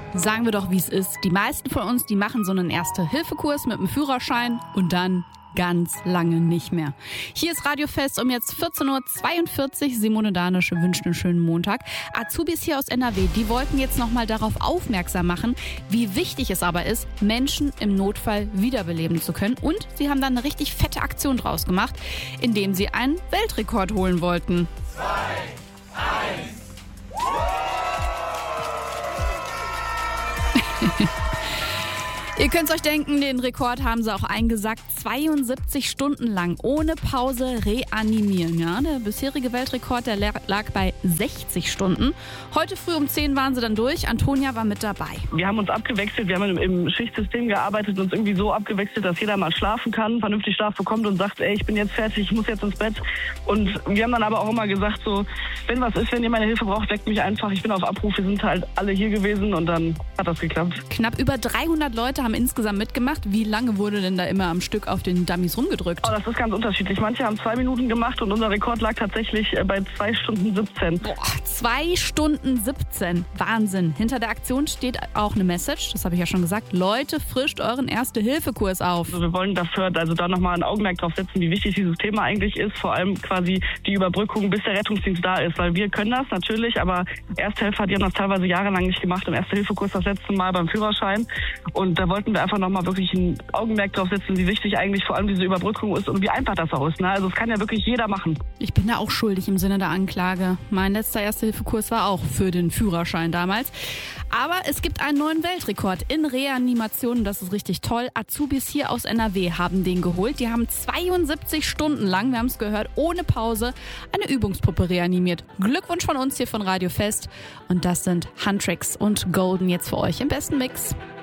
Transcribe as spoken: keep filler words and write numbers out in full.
Sagen wir doch, wie es ist. Die meisten von uns, die machen so einen Erste-Hilfe-Kurs mit dem Führerschein und dann ganz lange nicht mehr. Hier ist Radio Fest um jetzt vierzehn Uhr zweiundvierzig. Simone Danisch wünscht einen schönen Montag. Azubis hier aus N R W, die wollten jetzt nochmal darauf aufmerksam machen, wie wichtig es aber ist, Menschen im Notfall wiederbeleben zu können. Und sie haben dann eine richtig fette Aktion draus gemacht, indem sie einen Weltrekord holen wollten. Zwei, eins. Ihr könnt euch denken, den Rekord haben sie auch eingesackt. zweiundsiebzig Stunden lang ohne Pause reanimieren. Ja, der bisherige Weltrekord, der lag bei sechzig Stunden. Heute früh um zehn waren sie dann durch. Antonia war mit dabei. Wir haben uns abgewechselt. Wir haben im Schichtsystem gearbeitet und uns irgendwie so abgewechselt, dass jeder mal schlafen kann, vernünftig Schlaf bekommt und sagt, ey, ich bin jetzt fertig, ich muss jetzt ins Bett. Und wir haben dann aber auch immer gesagt, so, wenn was ist, wenn ihr meine Hilfe braucht, weckt mich einfach. Ich bin auf Abruf. Wir sind halt alle hier gewesen und dann hat das geklappt. Knapp über dreihundert Leute haben insgesamt mitgemacht. Wie lange wurde denn da immer am Stück auf den Dummies rumgedrückt? Oh, das ist ganz unterschiedlich. Manche haben zwei Minuten gemacht und unser Rekord lag tatsächlich bei zwei Stunden siebzehn. Boah, zwei Stunden siebzehn. Wahnsinn. Hinter der Aktion steht auch eine Message, das habe ich ja schon gesagt. Leute, frischt euren Erste-Hilfe-Kurs auf. Also wir wollen dafür also da nochmal ein Augenmerk drauf setzen, wie wichtig dieses Thema eigentlich ist. Vor allem quasi die Überbrückung, bis der Rettungsdienst da ist. Weil wir können das natürlich, aber Ersthelfer, die haben das teilweise jahrelang nicht gemacht. Im Erste-Hilfe-Kurs das letzte Mal beim Führerschein. Und da wollten wir einfach nochmal wirklich ein Augenmerk drauf setzen, wie wichtig eigentlich vor allem diese Überbrückung ist und wie einfach das auch ist. Ne? Also es kann ja wirklich jeder machen. Ich bin da auch schuldig im Sinne der Anklage. Mein letzter Erste-Hilfe-Kurs war auch für den Führerschein damals. Aber es gibt einen neuen Weltrekord in Reanimation. Das ist richtig toll. Azubis hier aus N R W haben den geholt. Die haben zweiundsiebzig Stunden lang, wir haben es gehört, ohne Pause eine Übungspuppe reanimiert. Glückwunsch von uns hier von Radio Fest. Und das sind Huntrix und Golden jetzt für euch im besten Mix.